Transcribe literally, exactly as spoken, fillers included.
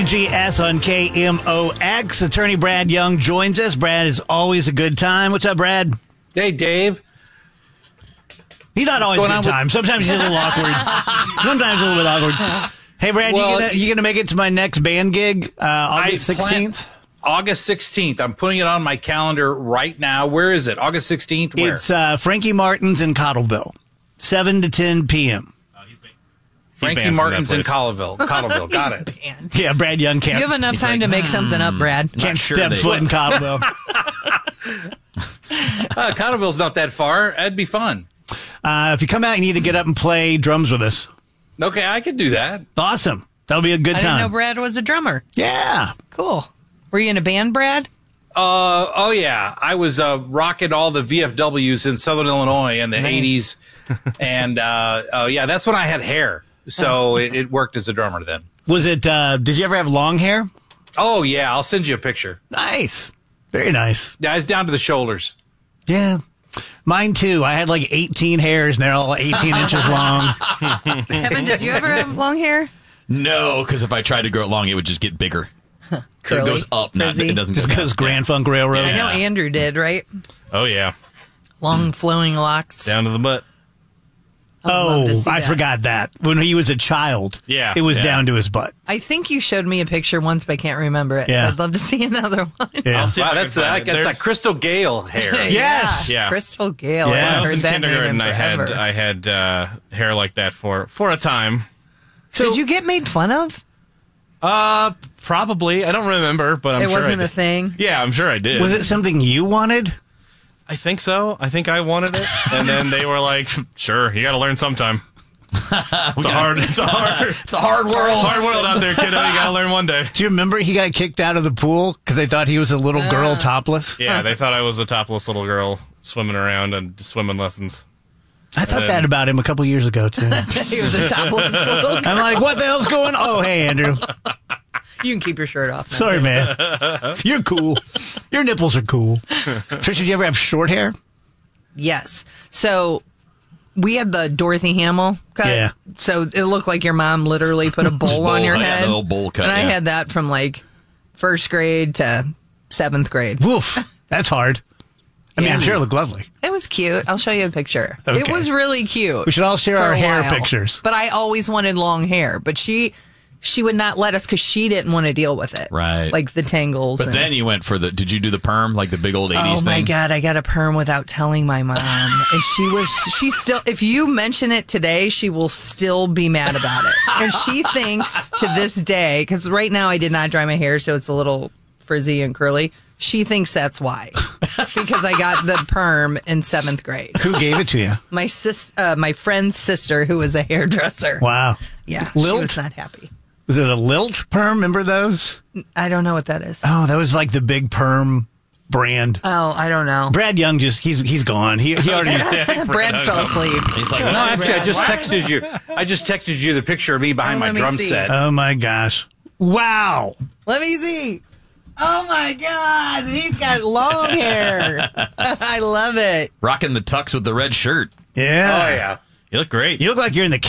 G S on K M O X. Attorney Brad Young joins us. Brad is always a good time. What's up, Brad? Hey, Dave. He's not always a good time. With- Sometimes he's a little awkward. Sometimes a little bit awkward. Hey, Brad, well, you gonna you gonna make it to my next band gig, uh, August sixteenth? August sixteenth. I'm putting it on my calendar right now. Where is it? August sixteenth? Where? It's uh, Frankie Martin's in Cottleville, seven to ten p.m. Frankie Martin's in Cottleville. Cottleville, got it. Banned. Yeah, Brad Young can't. You have enough time like, to make something up, Brad. Can't sure step foot in Cottleville. uh, Cottleville's not that far. That'd be fun. Uh, if you come out, you need to get up and play drums with us. Okay, I could do that. Awesome. That'll be a good I time. I didn't know Brad was a drummer. Yeah. Cool. Were you in a band, Brad? Uh, oh, yeah. I was uh, rocking all the V F Ws in Southern Illinois in the nice. eighties. And, uh, oh, yeah, that's when I had hair. So it, it worked as a drummer then. Was it, uh, did you ever have long hair? Oh, yeah. I'll send you a picture. Nice. Very nice. Yeah, it's down to the shoulders. Yeah. Mine, too. I had like eighteen hairs, and they're all eighteen inches long. Kevin, did you ever have long hair? No, because if I tried to grow it long, it would just get bigger. Curly, it goes up, not, it doesn't just because Grand Funk Railroad. Yeah. I know Andrew did, right? Oh, yeah. Long flowing locks. Down to the butt. Oh, I that. forgot that. When he was a child, yeah, it was yeah. down to his butt. I think you showed me a picture once, but I can't remember it. Yeah. So I'd love to see another one. Yeah. Wow, that's like, that's like Crystal Gale hair. Yes. Yeah. Yeah. Crystal Gale. Yeah. I When I was heard in that kindergarten, name in I had, forever. I had uh, hair like that for, for a time. So, did you get made fun of? Uh, probably. I don't remember, but I'm it sure wasn't I a did. thing? Yeah, I'm sure I did. Was it something you wanted? I think so. I think I wanted it. And then they were like, sure, you got to learn sometime. It's a hard, it's a hard, it's a hard world. Hard world out there, kiddo. You got to learn one day. Do you remember he got kicked out of the pool because they thought he was a little uh. girl topless? Yeah, they thought I was a topless little girl swimming around and swimming lessons. I thought then, that about him a couple years ago, too. He was a topless little girl. I'm like, what the hell's going on? Oh, hey, Andrew. You can keep your shirt off now. Sorry, man. You're cool. Your nipples are cool. Trish, did you ever have short hair? Yes. So we had the Dorothy Hamill cut. Yeah. So it looked like your mom literally put a bowl, bowl on your yeah, head. The little bowl cut. And I yeah. had that from like first grade to seventh grade. Woof. That's hard. I mean, yeah. I'm sure it looked lovely. It was cute. I'll show you a picture. Okay. It was really cute. We should all share our hair while. pictures. But I always wanted long hair. But she she would not let us because she didn't want to deal with it. Right. Like the tangles. But and, then you went for the, did you do the perm, like the big old eighties thing? Oh my thing? God, I got a perm without telling my mom. And she was, she still, if you mention it today, she will still be mad about it. And she thinks to this day, because right now I did not dry my hair, so it's a little frizzy and curly. She thinks that's why. Because I got the perm in seventh grade. Who gave it to you? My sis, uh, my friend's sister, who was a hairdresser. Wow. Yeah. Lilt? She was not happy. Was it a lilt perm? Remember those? I don't know what that is. Oh, that was like the big perm brand. Oh, I don't know. Brad Young just, he's he's gone. He, he already. Brad fell asleep. He's like, no, actually, I just texted you. I just texted you the picture of me behind Oh, my let me drum see. set. Oh, my gosh. Wow. Let me see. Oh, my God. He's got long hair. I love it. rocking the tux with the red shirt. Yeah. Oh, yeah. You look great. You look like you're in the